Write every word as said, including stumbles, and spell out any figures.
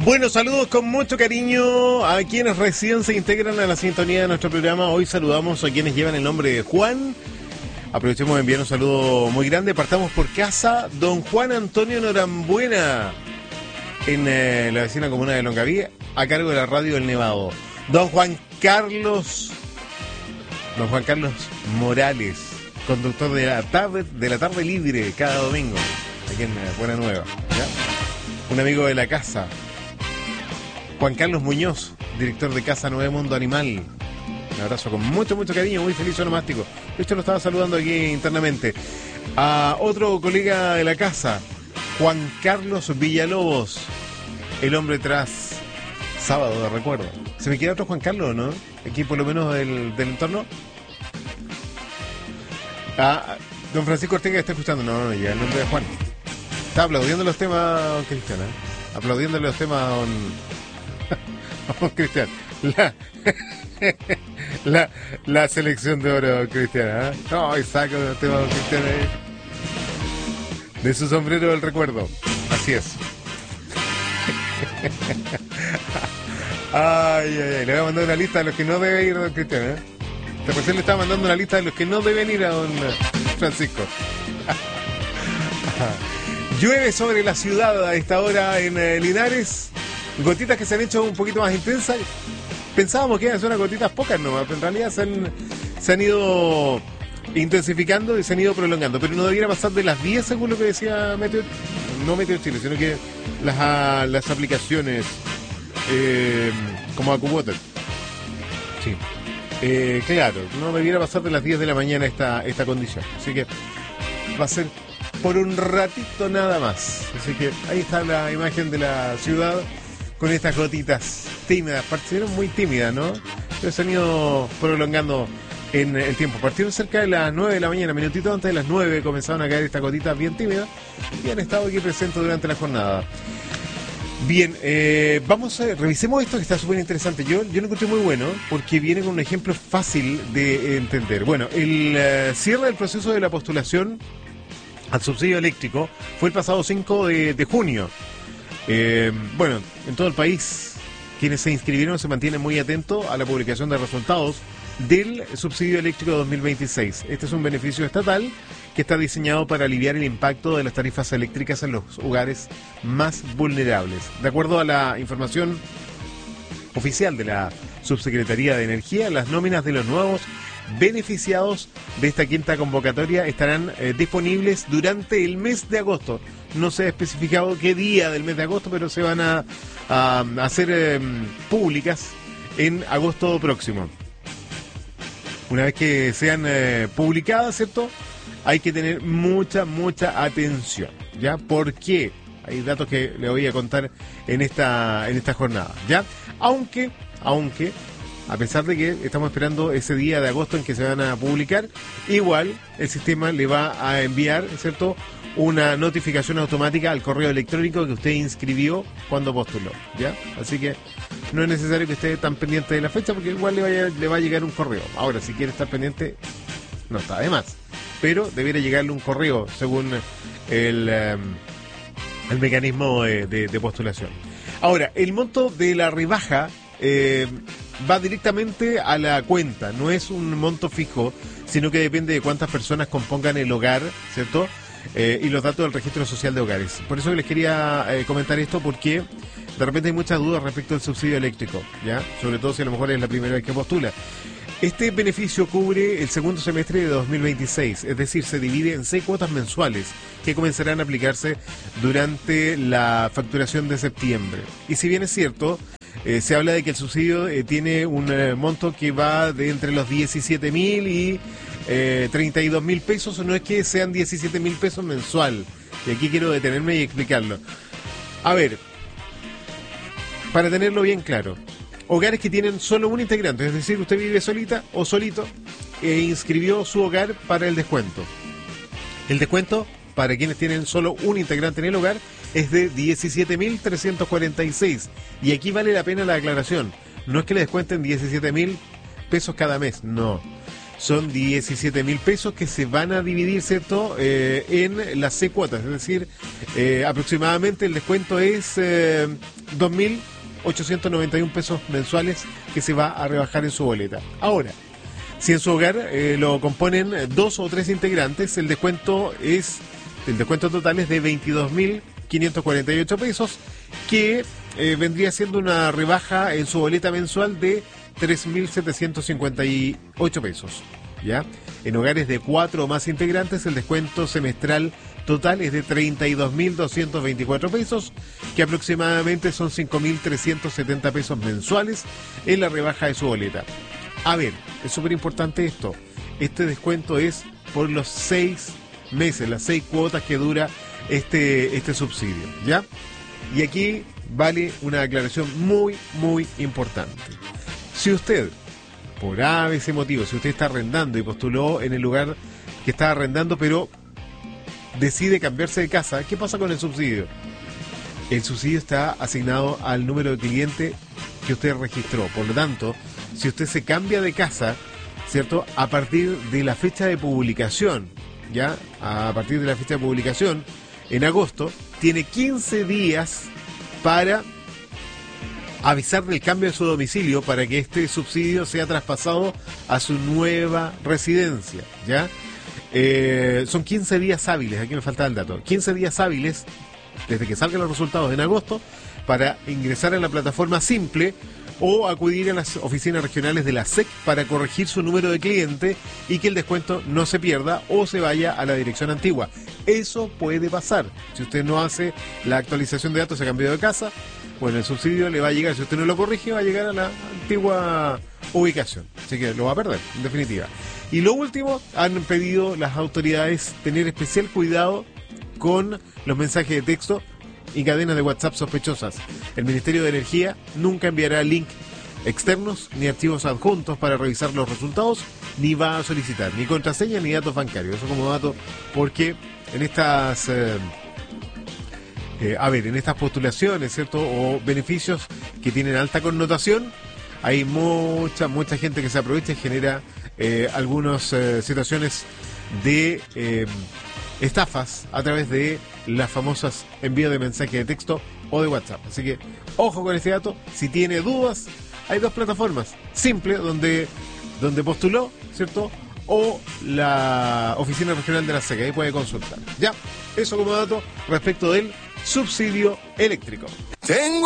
Bueno, saludos con mucho cariño a quienes recién se integran a la sintonía de nuestro programa. Hoy saludamos a quienes llevan el nombre de Juan. Aprovechemos de enviar un saludo muy grande. Partamos por casa, don Juan Antonio Norambuena, en eh, la vecina comuna de Longaví, a cargo de la radio del Nevado. Don Juan Carlos, don Juan Carlos Morales, conductor de la tarde, de la tarde libre cada domingo, aquí en Buena Nueva, ¿ya? Un amigo de la casa, Juan Carlos Muñoz, director de Casa Nuevo Mundo Animal. Un abrazo con mucho, mucho cariño, muy feliz onomástico. De hecho, lo estaba saludando aquí internamente. A otro colega de la casa, Juan Carlos Villalobos, el hombre tras Sábado de Recuerdo. ¿Se me queda otro Juan Carlos, no? Aquí por lo menos del, del entorno. Ah, don Francisco Ortega está escuchando. No, no, ya el nombre de Juan. Está aplaudiendo los temas, don Cristian, ¿eh? Aplaudiendo los temas, don, don Cristian. La... La, la selección de oro cristiana, ¿eh? No, y saco el tema de Cristiana de su sombrero del recuerdo. Así es. Ay, ay, ay. Le voy a mandar una lista de los que no debe ir a don Cristian, ¿eh? Recién le estaba mandando una lista de los que no deben ir a don Francisco. Llueve sobre la ciudad a esta hora en eh, Linares. Gotitas que se han hecho un poquito más intensas. Pensábamos que iban a ser unas gotitas pocas nomás, pero en realidad se han, se han ido intensificando y se han ido prolongando. Pero no debiera pasar de las diez, según lo que decía Meteo, no Meteo Chile, sino que las, las aplicaciones eh, como AccuWeather. Sí. Eh, claro, no debiera pasar de las diez de la mañana esta, esta condición. Así que va a ser por un ratito nada más. Así que ahí está la imagen de la ciudad con estas gotitas tímidas. Partieron muy tímidas, ¿no? Pero se han ido prolongando en el tiempo. Partieron cerca de las nueve de la mañana, minutitos antes de las nueve comenzaron a caer estas gotitas bien tímidas y han estado aquí presentes durante la jornada. Bien, eh, vamos a revisemos esto que está súper interesante. Yo, yo lo encontré muy bueno porque viene con un ejemplo fácil de entender. Bueno, el eh, cierre del proceso de la postulación al subsidio eléctrico fue el pasado cinco de, de junio. Eh, bueno, en todo el país quienes se inscribieron se mantienen muy atentos a la publicación de resultados del subsidio eléctrico dos mil veintiséis. Este es un beneficio estatal que está diseñado para aliviar el impacto de las tarifas eléctricas en los hogares más vulnerables. De acuerdo a la información oficial de la Subsecretaría de Energía, las nóminas de los nuevos beneficiados de esta quinta convocatoria estarán eh, disponibles durante el mes de agosto. No se ha especificado qué día del mes de agosto, pero se van a, a, a hacer eh, públicas en agosto próximo. Una vez que sean eh, publicadas, ¿cierto? Hay que tener mucha, mucha atención, ¿ya? ¿Por qué? Hay datos que le voy a contar en esta, en esta jornada, ¿ya? Aunque, aunque... a pesar de que estamos esperando ese día de agosto en que se van a publicar, igual el sistema le va a enviar, ¿cierto?, una notificación automática al correo electrónico que usted inscribió cuando postuló, ¿ya? Así que no es necesario que esté tan pendiente de la fecha porque igual le, vaya, le va a llegar un correo. Ahora, si quiere estar pendiente, no está de más, pero debiera llegarle un correo según el, um, el mecanismo de, de, de postulación. Ahora, el monto de la rebaja eh, va directamente a la cuenta, no es un monto fijo, sino que depende de cuántas personas compongan el hogar, ¿cierto? Eh, y los datos del registro social de hogares. Por eso les quería eh, comentar esto, porque de repente hay muchas dudas respecto al subsidio eléctrico, ¿ya? Sobre todo si a lo mejor es la primera vez que postula. Este beneficio cubre el segundo semestre de dos mil veintiséis, es decir, se divide en seis cuotas mensuales que comenzarán a aplicarse durante la facturación de septiembre. Y si bien es cierto, Eh, se habla de que el subsidio eh, tiene un eh, monto que va de entre los diecisiete mil y eh, treinta y dos mil pesos, no es que sean diecisiete mil pesos mensual. Y aquí quiero detenerme y explicarlo. A ver, para tenerlo bien claro, hogares que tienen solo un integrante, es decir, usted vive solita o solito e inscribió su hogar para el descuento. El descuento para quienes tienen solo un integrante en el hogar es de diecisiete mil trescientos cuarenta y seis. Y aquí vale la pena la aclaración. No es que le descuenten diecisiete mil pesos cada mes, no. son diecisiete mil pesos que se van a dividir, ¿cierto?, eh, en las seis cuotas, es decir, eh, aproximadamente el descuento es eh, dos mil ochocientos noventa y uno pesos mensuales que se va a rebajar en su boleta. Ahora, si en su hogar eh, lo componen dos o tres integrantes, el descuento es el descuento total es de veintidós mil quinientos cuarenta y ocho pesos, que eh, vendría siendo una rebaja en su boleta mensual de tres mil setecientos cincuenta y ocho pesos. ¿Ya? En hogares de cuatro o más integrantes, el descuento semestral total es de treinta y dos mil doscientos veinticuatro pesos, que aproximadamente son cinco mil trescientos setenta pesos mensuales en la rebaja de su boleta. A ver, es súper importante esto. Este descuento es por los seis meses, las seis cuotas que dura este, este subsidio, ¿ya? Y aquí vale una aclaración muy, muy importante. Si usted, por A B C motivo, si usted está arrendando y postuló en el lugar que está arrendando, pero decide cambiarse de casa, ¿qué pasa con el subsidio? El subsidio está asignado al número de cliente que usted registró. Por lo tanto, si usted se cambia de casa, ¿cierto?, a partir de la fecha de publicación, ¿ya? A partir de la fecha de publicación, en agosto, tiene quince días para avisar del cambio de su domicilio para que este subsidio sea traspasado a su nueva residencia, ¿ya? Eh, son quince días hábiles, aquí me falta el dato, quince días hábiles desde que salgan los resultados en agosto para ingresar a la plataforma Simple o acudir a las oficinas regionales de la S E C para corregir su número de cliente y que el descuento no se pierda o se vaya a la dirección antigua. Eso puede pasar. Si usted no hace la actualización de datos, se cambió de casa, bueno, el subsidio le va a llegar, si usted no lo corrige, va a llegar a la antigua ubicación. Así que lo va a perder, en definitiva. Y lo último, han pedido las autoridades tener especial cuidado con los mensajes de texto y cadenas de WhatsApp sospechosas. El Ministerio de Energía nunca enviará link externos ni archivos adjuntos para revisar los resultados, ni va a solicitar ni contraseña ni datos bancarios. Eso como dato, porque en estas eh, eh, a ver, en estas postulaciones, ¿cierto?, o beneficios que tienen alta connotación, hay mucha, mucha gente que se aprovecha y genera eh, algunas eh, situaciones de eh, estafas a través de las famosas envíos de mensaje de texto o de WhatsApp. Así que ojo con este dato. Si tiene dudas, hay dos plataformas: Simple, donde, donde postuló, ¿cierto?, o la oficina regional de la S E C. Ahí puede consultar. Ya, eso como dato respecto del subsidio eléctrico. Tengo